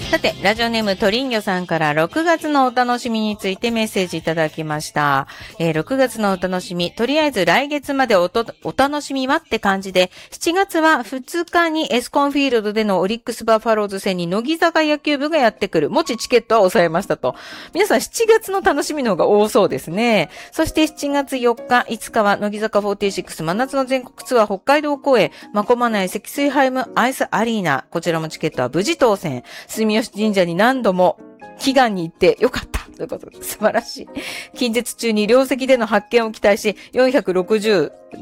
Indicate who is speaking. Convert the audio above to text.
Speaker 1: さて、ラジオネームトリンギョさんから6月のお楽しみについてメッセージいただきました。6月のお楽しみ、とりあえず来月までお楽しみはって感じで、7月は2日にエスコンフィールドでのオリックスバファローズ戦に乃木坂野球部がやってくる。もちチケットは抑えましたと。皆さん7月の楽しみの方が多そうですね。そして7月4日、5日は乃木坂46真夏の全国ツアー北海道公演、真駒内積水ハイムアイスアリーナ。こちらもチケットは無事当選。住吉神社に何度も祈願に行ってよかったということで素晴らしい。近日中に両席での発見を期待し、460